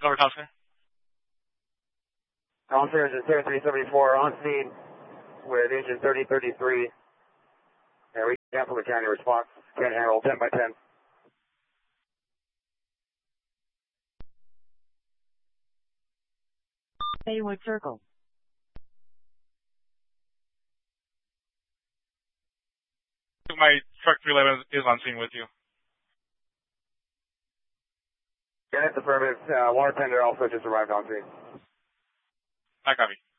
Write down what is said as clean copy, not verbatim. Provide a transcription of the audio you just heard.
Over Thompson. Officer engine 7374 on scene with engine 3033. And we cancel the county response. Can't handle 10 by 10. Baywood Circle. My truck 311 is on scene with you. Yeah, that's affirmative. Water tender also just arrived on scene. I copy.